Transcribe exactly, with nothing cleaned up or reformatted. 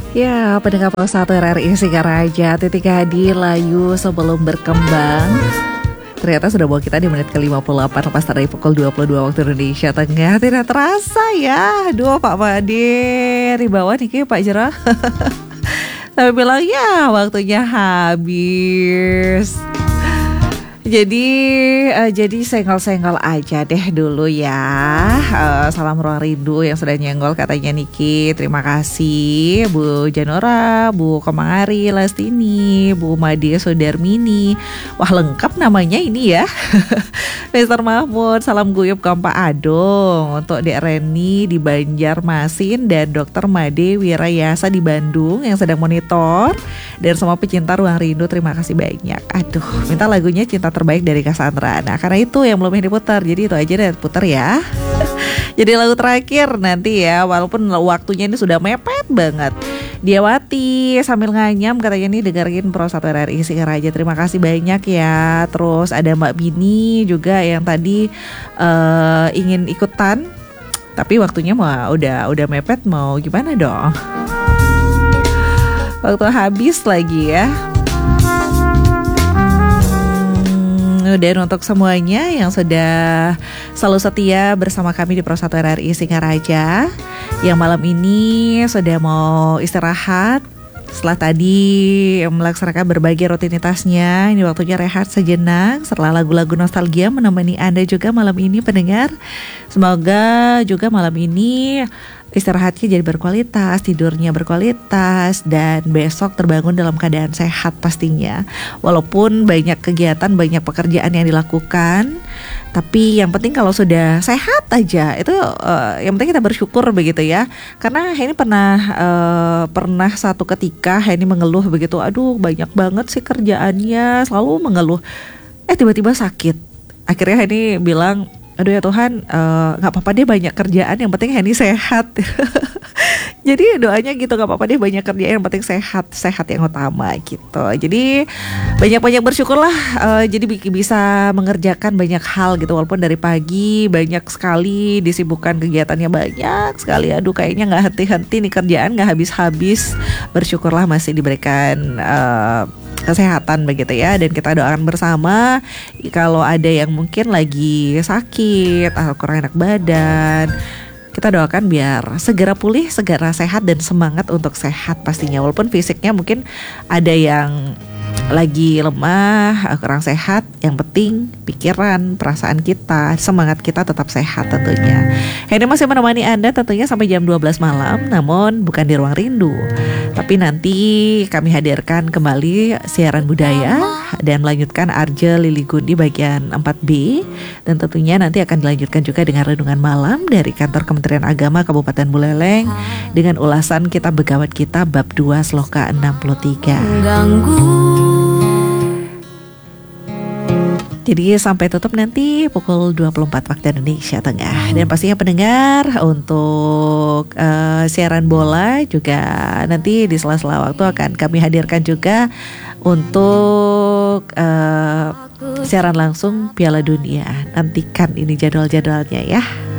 Ya, pendengar satu R R I Singaraja, titik hadi layu sebelum berkembang. Ternyata sudah bawa kita di menit ke lima puluh delapan lepas dari pukul dua puluh dua waktu Indonesia Tengah. Tidak terasa ya. Aduh Pak Made, di bawah nih kayak Pak Jerah. Tapi bilang ya waktunya habis. Jadi uh, jadi senggol-senggol aja deh dulu ya. uh, Salam ruang rindu yang sudah nyenggol katanya Niki. Terima kasih Bu Janora, Bu Komangari, Lastini, Bu Madia Sudarmini. Wah lengkap namanya ini ya. Mister Mahmud, salam guyup Kompa Adong untuk Dek Reni di Banjarmasin dan Dokter Made Wirayasa di Bandung yang sedang monitor. Dan semua pecinta ruang rindu terima kasih banyak. Aduh, minta lagunya Cinta Terbaik dari Cassandra. Nah karena itu yang belum diputar, jadi itu aja deh putar ya. Jadi lagu terakhir nanti ya, walaupun waktunya ini sudah mepet banget. Diawati sambil nganyam katanya nih dengerin Pro satu R R I Singaraja. Terima kasih banyak ya. Terus ada Mbak Bini juga yang tadi uh, ingin ikutan, tapi waktunya mau udah udah mepet, mau gimana dong? Waktu habis lagi ya. Dan untuk semuanya yang sudah selalu setia bersama kami di Pro satu R R I Singaraja, yang malam ini sudah mau istirahat setelah tadi melaksanakan berbagai rutinitasnya, ini waktunya rehat sejenak setelah lagu-lagu nostalgia menemani Anda juga malam ini pendengar. Semoga juga malam ini istirahatnya jadi berkualitas, tidurnya berkualitas, dan besok terbangun dalam keadaan sehat pastinya. Walaupun banyak kegiatan, banyak pekerjaan yang dilakukan, tapi yang penting kalau sudah sehat aja, itu uh, yang penting kita bersyukur begitu ya. Karena ini pernah uh, pernah satu ketika ini mengeluh begitu, aduh banyak banget sih kerjaannya, selalu mengeluh. Eh tiba-tiba sakit. Akhirnya ini bilang, aduh ya Tuhan, uh, gak apa-apa deh banyak kerjaan, yang penting Henny sehat. Jadi doanya gitu, gak apa-apa deh banyak kerjaan, yang penting sehat, sehat yang utama gitu. Jadi banyak-banyak bersyukurlah, uh, jadi bisa mengerjakan banyak hal gitu. Walaupun dari pagi banyak sekali disibukkan kegiatannya, banyak sekali. Aduh kayaknya gak henti-henti nih kerjaan, gak habis-habis. Bersyukurlah masih diberikan uh, kesehatan begitu ya. Dan kita doakan bersama kalau ada yang mungkin lagi sakit atau kurang enak badan, kita doakan biar segera pulih, segera sehat dan semangat untuk sehat pastinya. Walaupun fisiknya mungkin ada yang lagi lemah, kurang sehat, yang penting pikiran, perasaan kita, semangat kita tetap sehat tentunya. Ini masih menemani Anda tentunya sampai jam dua belas malam, namun bukan di ruang rindu, tapi nanti kami hadirkan kembali siaran budaya dan melanjutkan Arja Lili Gundi bagian empat B, dan tentunya nanti akan dilanjutkan juga dengan renungan malam dari kantor Kementerian Agama Kabupaten Buleleng dengan ulasan kitab Begawat Kita bab dua sloka enam puluh tiga. Jadi sampai tutup nanti pukul dua puluh empat waktu Indonesia Tengah. Dan pastinya pendengar untuk uh, siaran bola juga nanti di sela-sela waktu akan kami hadirkan juga untuk uh, siaran langsung Piala Dunia. Nantikan ini jadwal-jadwalnya ya.